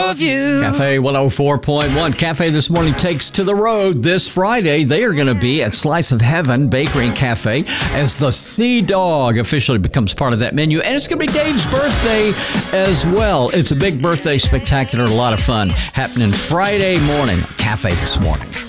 of you. Cafe 104.1. Cafe this morning takes to the road this Friday. They are going to be at Slice of Heaven Bakery and Cafe as the Sea Dog officially becomes part of that menu. And it's going to be Dave's birthday as well. It's a big birthday spectacular, a lot of fun happening Friday morning. Cafe this morning.